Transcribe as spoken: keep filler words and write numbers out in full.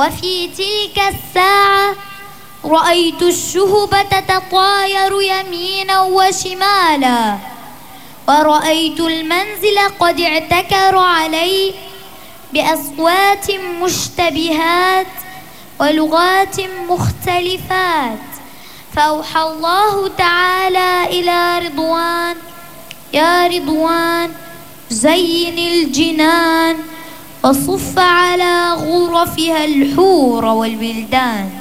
وفي تلك الساعة رأيت الشهب تتطاير يمينا وشمالا، ورأيت المنزل قد اعتكر عليه بأصوات مشتبهات ولغات مختلفات. فأوحى الله تعالى إلى رضوان: يا رضوان زين الجنان وصف على غرفها الحور والولدان.